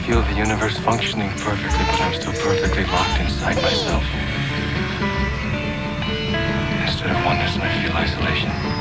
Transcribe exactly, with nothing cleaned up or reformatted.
feel the universe functioning perfectly, but I'm still perfectly locked inside myself. Instead of oneness, I feel isolation.